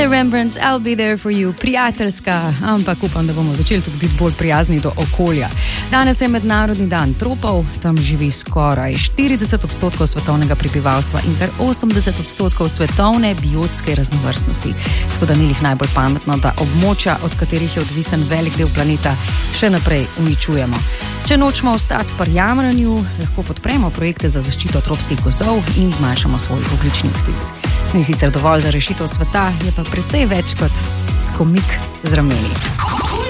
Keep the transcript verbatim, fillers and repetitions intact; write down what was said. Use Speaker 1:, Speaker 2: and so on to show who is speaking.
Speaker 1: The Rembrandts, I'll be there for you, prijateljska, ampak upam, da bomo začeli tudi biti bolj prijazni do okolja. Danes je mednarodni dan tropov, tam živi skoraj štirideset odstotkov svetovnega prebivalstva in kar osemdeset odstotkov svetovne biotske raznovrstnosti. Tako da ni jih najbolj pametno, da območja, od katerih je odvisen velik del planeta, še naprej uničujemo. Če nočemo ostati pri jamranju, lahko podpremo projekte za zaščito tropskih gozdov in zmanjšamo svoj ogljični odtis. Ni sicer dovolj za rešitev sveta, je pa precej več kot skomik z rameni.